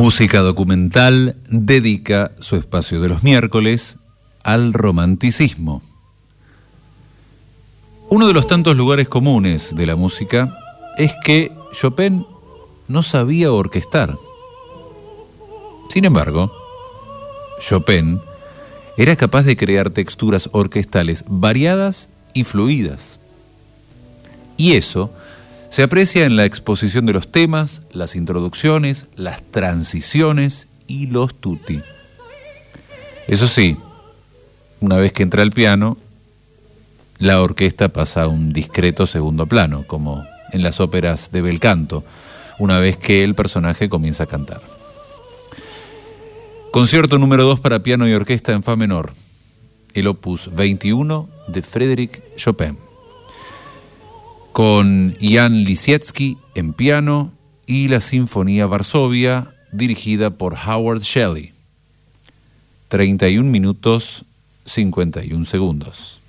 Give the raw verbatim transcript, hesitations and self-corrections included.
Música Documental dedica su espacio de los miércoles al romanticismo. Uno de los tantos lugares comunes de la música es que Chopin no sabía orquestar. Sin embargo, Chopin era capaz de crear texturas orquestales variadas y fluidas. Y eso se aprecia en la exposición de los temas, las introducciones, las transiciones y los tutti. Eso sí, una vez que entra el piano, la orquesta pasa a un discreto segundo plano, como en las óperas de bel canto, una vez que el personaje comienza a cantar. Concierto número dos para piano y orquesta en fa menor, el opus veintiuno de Frédéric Chopin, con Jan Lisiecki en piano y la Sinfonía Varsovia dirigida por Howard Shelley. treinta y un minutos cincuenta y un segundos.